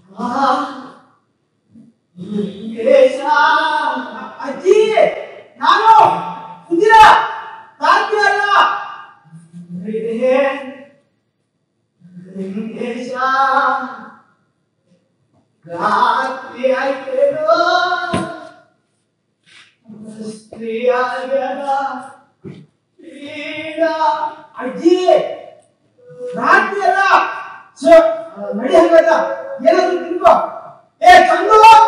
ವೆಂಕಟೇಶ ಅಜ್ಜಿ ನಾನು ಸುಂದಿರ ಕಾರ್ತಿ ಅಲ್ಲ ವೆಂಕಟೇಶ ರಾತ್ರಿ ಆಯ್ತೇನೋ ಸ್ತ್ರೀ ಆಗ್ಯದ ಅಜ್ಜಿ